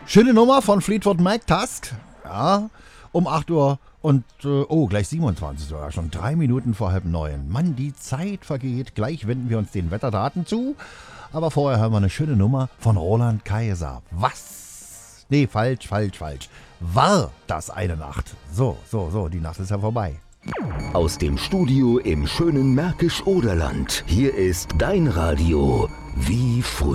Schöne Nummer von Fleetwood Mac, Tusk. Ja, um 8 Uhr und, gleich 27 sogar, schon 3 Minuten vor 8:30. Mann, die Zeit vergeht. Gleich wenden wir uns den Wetterdaten zu. Aber vorher hören wir eine schöne Nummer von Roland Kaiser. Was? Nee, falsch. War das eine Nacht? So, die Nacht ist ja vorbei. Aus dem Studio im schönen Märkisch-Oderland. Hier ist dein Radio wie früher.